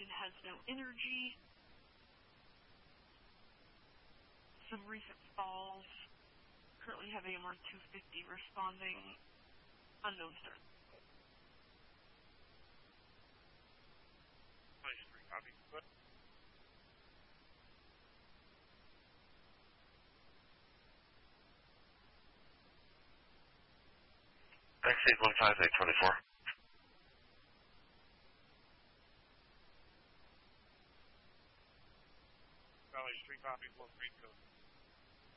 Washington has no energy. Some recent stalls. Currently have AMR 250 responding. Unknown start. Copy. Backstage 15824. Valley Street, copy, Wolf Green Code